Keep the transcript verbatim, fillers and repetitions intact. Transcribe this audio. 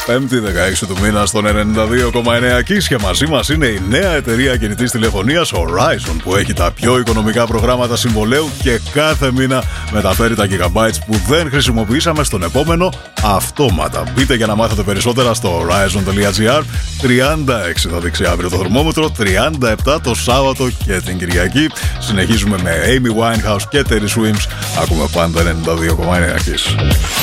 Πέμπτη δεκαέξι του μήνα στον ενενήντα δύο κόμμα εννέα Kiss και μαζί μας είναι η νέα εταιρεία κινητής τηλεφωνίας Horizon που έχει τα πιο οικονομικά προγράμματα συμβολαίου και κάθε μήνα μεταφέρει τα gigabytes που δεν χρησιμοποιήσαμε στον επόμενο αυτόματα. Μπείτε για να μάθετε περισσότερα στο horizon τελεία gr. τριάντα έξι θα δείξει αύριο το θερμόμετρο, τριάντα επτά το Σάββατο και την Κυριακή. Συνεχίζουμε με Amy Winehouse και Terry Swims. Ακούμε πάντα ενενήντα δύο κόμμα εννέα Kiss.